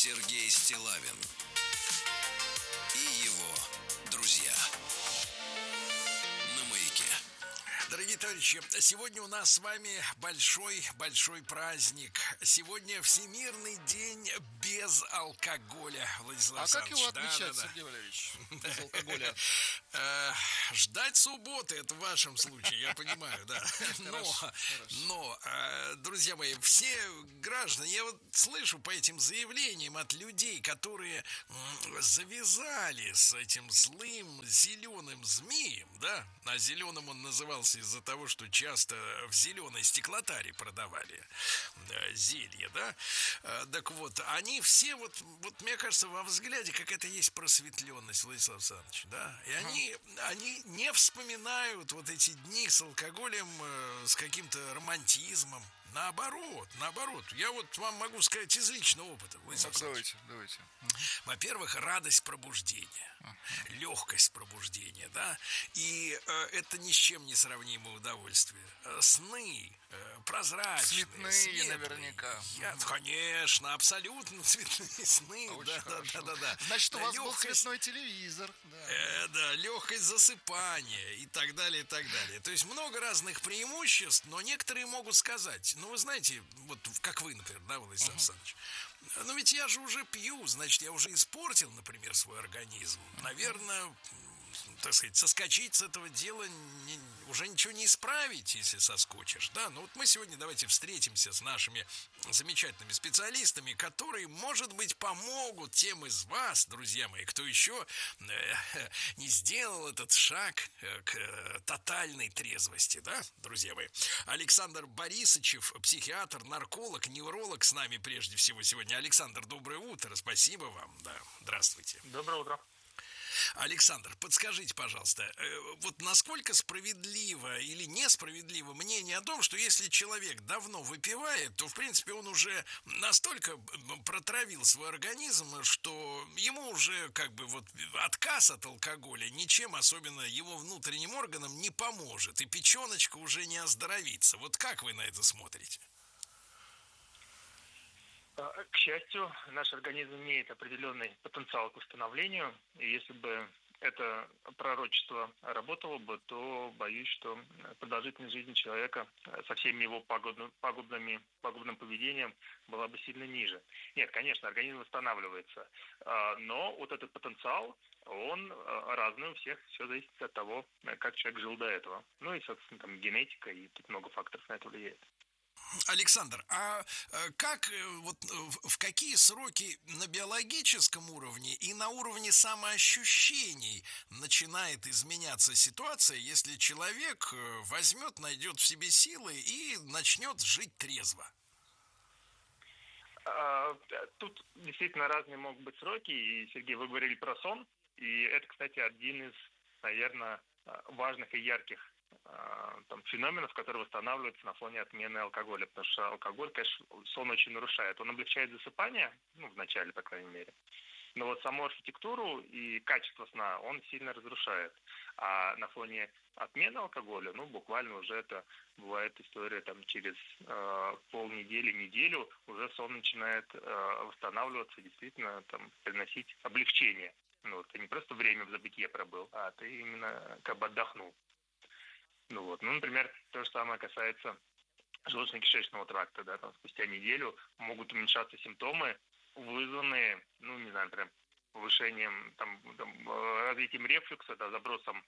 Сергей Стиллавин и его друзья на Маяке. Дорогие товарищи, сегодня у нас с вами большой праздник. Сегодня Всемирный день без алкоголя, Владислав А как его Александрович. отмечать, Сергей Валерьевич, без алкоголя? Ждать субботы, это в вашем случае, я понимаю, да. Но, друзья мои, все граждане, я вот слышу по этим заявлениям от людей, которые завязали с этим злым зеленым змеем, да, а зеленым он назывался из-за того, что часто в зеленой стеклотаре продавали зелье, да. Так вот, они все, вот мне кажется, во взгляде какая-то есть просветленность, Владислав Александрович, да, и они не вспоминают вот эти дни с алкоголем, с каким-то романтизмом. Наоборот. Я вот вам могу сказать из личного опыта. Давайте. Во-первых, радость пробуждения, легкость пробуждения, да, и это ни с чем не сравнимое удовольствие. Сны прозрачные, Цветные светлые. наверняка. Конечно, абсолютно цветные сны. Да. Значит, у вас был Легкость, цветной телевизор. да, легкость засыпания и так далее, и так далее. То есть много разных преимуществ, но некоторые могут сказать, ну, вы знаете, вот как вы, например, да, Владислав Александрович, ну, ведь я же уже пью, значит, я уже испортил, например, свой организм. Наверное, так сказать, соскочить с этого дела уже ничего не исправить, если соскочишь, да. Но вот мы сегодня давайте встретимся с нашими замечательными специалистами, которые, может быть, помогут тем из вас, друзья мои, кто еще не сделал этот шаг к тотальной трезвости, да, друзья мои. Александр Борисовичев, психиатр, нарколог, невролог с нами прежде всего сегодня. Александр, доброе утро, спасибо вам, да, здравствуйте. Доброе утро. Александр, подскажите, пожалуйста, вот насколько справедливо или несправедливо мнение о том, что если человек давно выпивает, то, в принципе, он уже настолько протравил свой организм, что ему уже как бы вот отказ от алкоголя ничем, особенно его внутренним органам, не поможет, и печеночка уже не оздоровится. Вот как вы на это смотрите? К счастью, наш организм имеет определенный потенциал к восстановлению, и если бы это пророчество работало бы, то боюсь, что продолжительность жизни человека со всеми его пагубным поведением была бы сильно ниже. Нет, конечно, организм восстанавливается, но вот этот потенциал, он разный у всех, все зависит от того, как человек жил до этого. Ну и, собственно, там генетика, и тут много факторов на это влияет. Александр, а как, вот в какие сроки на биологическом уровне и на уровне самоощущений начинает изменяться ситуация, если человек возьмет, найдет в себе силы и начнет жить трезво? Тут действительно разные могут быть сроки, и, Сергей, вы говорили про сон, и это, кстати, один из, наверное, важных и ярких феноменов, которые восстанавливаются на фоне отмены алкоголя, потому что алкоголь, конечно, сон очень нарушает. Он облегчает засыпание, в начале, по крайней мере, но вот саму архитектуру и качество сна он сильно разрушает. А на фоне отмены алкоголя, буквально уже это бывает история через полнедели, неделю, уже сон начинает восстанавливаться, действительно приносить облегчение. Ты не просто время в забытье пробыл, а ты именно как бы отдохнул. Например, то же самое касается желудочно-кишечного тракта, да, спустя неделю могут уменьшаться симптомы, вызванные, например, повышением, развитием рефлюкса, да, забросом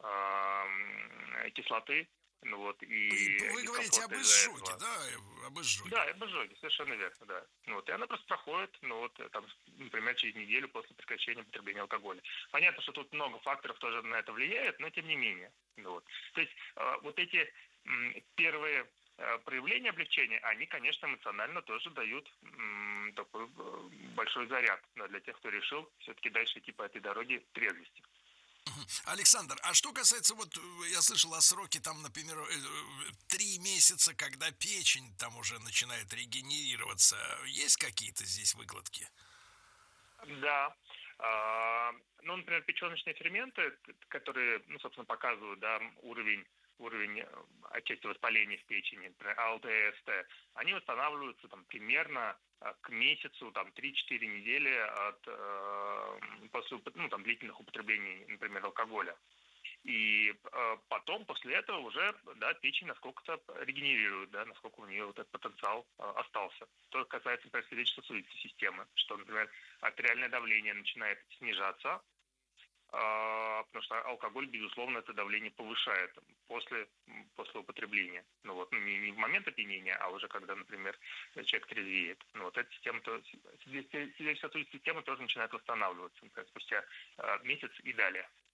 кислоты, и вы говорите об изжоге, да, об изжоге. Да, об изжоге, совершенно верно, да. И она просто проходит, например, через неделю после прекращения употребления алкоголя. Понятно, что тут много факторов тоже на это влияет, но тем не менее. То есть вот эти первые проявления облегчения, они, конечно, эмоционально тоже дают такой большой заряд для тех, кто решил все-таки дальше идти по этой дороге трезвости. Александр, а что касается, я слышал о сроке, например, 3 месяца, когда печень уже начинает регенерироваться. Есть какие-то здесь выкладки? Да. Например, печеночные ферменты, которые, собственно, показывают, да, уровень отчасти воспаления в печени, например, АЛТ, АСТ, они восстанавливаются примерно к месяцу, там, 3-4 недели после длительных употреблений, например, алкоголя. И потом, после этого уже, да, печень насколько-то регенерирует, да, насколько у нее вот этот потенциал остался. То касается, например, сердечно-сосудистой системы, что, например, артериальное давление начинает снижаться, потому что алкоголь, безусловно, это давление повышает после употребления. Не в момент опьянения, а уже когда, например, человек трезвеет. Эта система, сердечно-сосудистая система тоже начинает восстанавливаться, например, спустя месяц и далее.